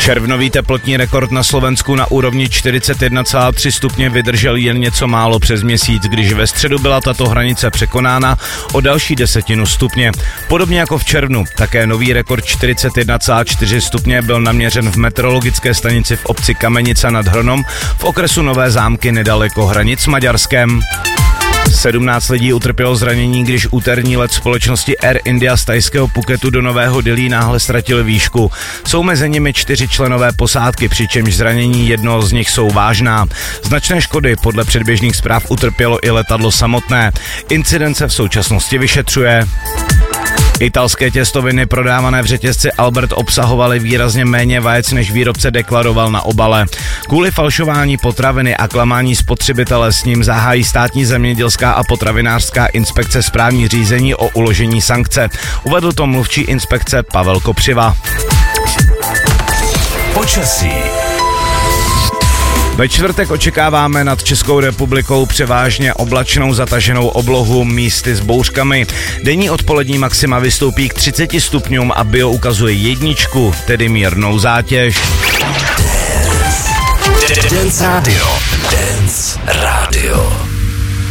Červnový teplotní rekord na Slovensku na úrovni 41,3 stupně vydržel jen něco málo přes měsíc, když ve středu byla tato hranice překonána o další 10 stupně. Podobně jako v červnu, také nový rekord 41,4 stupně byl naměřen v meteorologické stanici v obci Kamenica nad Hronom v okresu Nové Zámky nedaleko hranic s Maďarskem. 17 lidí utrpělo zranění, když úterní let společnosti Air India z thajského Phuketu do Nového Dillí náhle ztratil výšku. Jsou mezi nimi 4 členové posádky, přičemž zranění jednoho z nich jsou vážná. Značné škody podle předběžných zpráv utrpělo i letadlo samotné. Incident se v současnosti vyšetřuje. Italské těstoviny prodávané v řetězci Albert obsahovaly výrazně méně vajec, než výrobce deklaroval na obale. Kvůli falšování potraviny a klamání spotřebitele s ním zahájí státní zemědělská a potravinářská inspekce správní řízení o uložení sankce. Uvedl to mluvčí inspekce Pavel Kopřiva. Počasí. Ve čtvrtek očekáváme nad Českou republikou převážně oblačnou zataženou oblohu, místy s bouřkami. Denní odpolední maxima vystoupí k 30 stupňům a bio ukazuje 1, tedy mírnou zátěž. Dance Radio.